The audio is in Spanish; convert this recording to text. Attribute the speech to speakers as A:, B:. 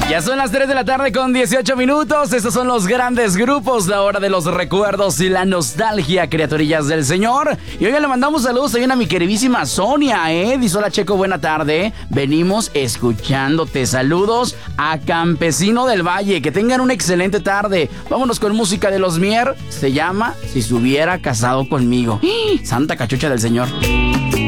A: Ya son las 3 de la tarde con 18 minutos. Estos son los grandes grupos, la hora de los recuerdos y la nostalgia, criaturillas del Señor. Y hoy le mandamos saludos también a mi queridísima Sonia, Dice: hola Checo, buena tarde. Venimos escuchándote. Saludos a Campesino del Valle. Que tengan una excelente tarde. Vámonos con música de los Mier. Se llama Si se hubiera casado conmigo. Santa cachucha del Señor.